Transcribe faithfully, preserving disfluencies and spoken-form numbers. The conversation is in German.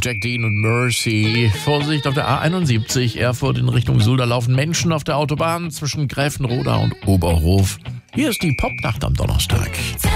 Jack Dean und Mercy. Vorsicht auf der A einundsiebzig, Erfurt in Richtung Fulda laufen Menschen auf der Autobahn zwischen Gräfenroda und Oberhof. Hier ist die Popnacht am Donnerstag.